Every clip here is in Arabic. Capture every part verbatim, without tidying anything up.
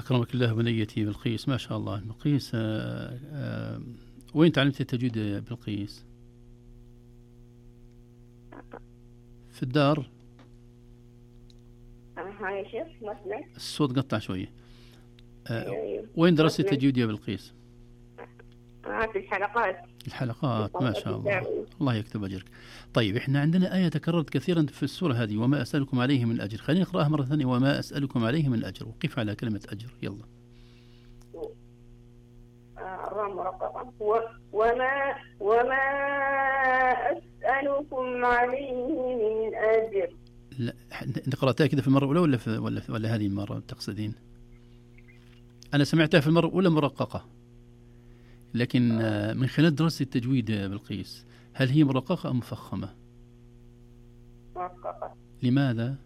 أكرمك الله بنيتي بلقيس، ما شاء الله. بلقيس آه آه وين تعلمت التجويد يا بلقيس؟ في الدار؟ هاي شيخ ما سمعت. الصوت قطع شوية. آه أيوة. وين درست التجويد يا بلقيس؟ آه في الحلقات. الحلقات، ما شاء الله، الله يكتب أجرك. طيب إحنا عندنا آية تكررت كثيرا في السورة هذه، وما أسألكم عليه من أجر. خلينا نقرأها مرة ثانية، وما أسألكم عليه من أجر، وقف على كلمة أجر. يلا. الرام مرققة. وما وما أسألكم عليه من أجر. لا، أنت قرأتها كذا في المرة الأولى ولا في ولا في ولا هذه المرة تقصدين؟ أنا سمعتها في المرة الأولى مرققة، لكن من خلال دراسة التجويد بلقيس، هل هي مرققة أم مفخمة؟ مرققة. لماذا؟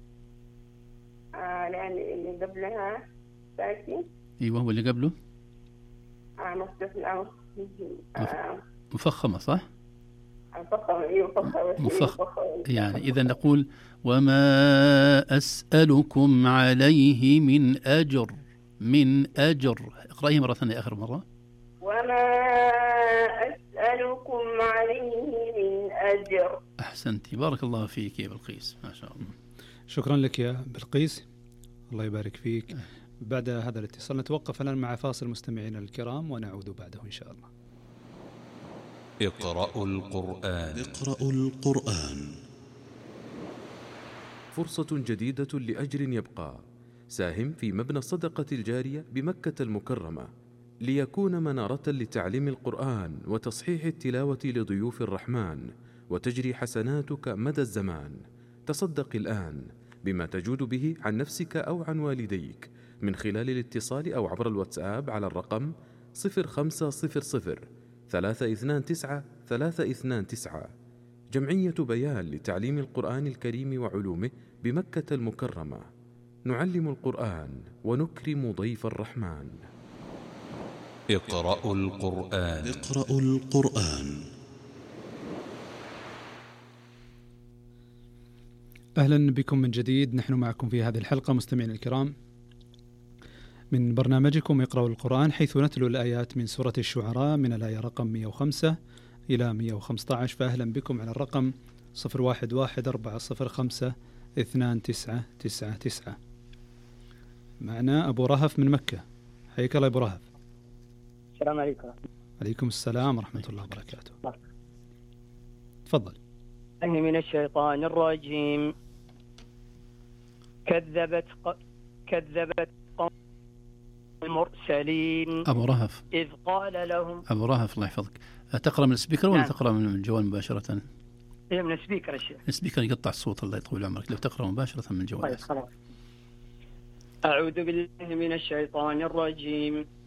آه لأن اللي قبلها ساكن. أيوه، واللي قبله آه مستثنى. آه مفخمة، صح؟ مفخمة. أيوه مفخمة. مفخمة. يعني إذا نقول وما أسألكم عليه من أجر. من أجر. اقرأيها مرة ثانية، آخر مرة. وما أسألكم عليه من أجر. أحسنتي، بارك الله فيك يا بلقيس، ما شاء الله. شكرا لك يا بلقيس، الله يبارك فيك. بعد هذا الاتصال نتوقف الآن مع فاصل مستمعينا الكرام، ونعود بعده إن شاء الله. اقرأوا القرآن. اقرأوا القرآن. فرصة جديدة لأجر يبقى. ساهم في مبنى الصدقة الجارية بمكة المكرمة ليكون منارة لتعليم القرآن وتصحيح التلاوة لضيوف الرحمن، وتجري حسناتك مدى الزمان. تصدق الآن بما تجود به عن نفسك أو عن والديك من خلال الاتصال أو عبر الواتساب على الرقم صفر خمسة صفر صفر ثلاثة اثنان تسعة ثلاثة اثنان تسعة. جمعية بيان لتعليم القرآن الكريم وعلومه بمكة المكرمة. نعلم القرآن ونكرم ضيف الرحمن. اقرأوا القرآن. اقرأوا القرآن. أهلا بكم من جديد، نحن معكم في هذه الحلقة مستمعين الكرام من برنامجكم اقرأوا القرآن، حيث نتلو الآيات من سورة الشعراء من الآية رقم مئة وخمسة إلى مئة وخمسة عشر. فأهلا بكم على الرقم صفر واحد واحد أربعة صفر خمسة اثنان تسعة تسعة تسعة. معنا أبو رهف من مكة. حياك الله أبو رهف. السلام عليكم. عليكم السلام ورحمة الله وبركاته. تفضل. أني من الشيطان الرجيم. كذبت ق... كذبت قوم المرسلين. أبو رهف، إذ قال لهم. أبو رهف الله يحفظك، تقرأ من السبيكر ولا نعم. تقرأ من الجوال مباشرة؟ هي من السبيكر الشيخ. السبيكر يقطع الصوت، الله يطول عمرك، لو تقرأ مباشرة من الجوال. طيب خلاص. أعوذ بالله من الشيطان الرجيم.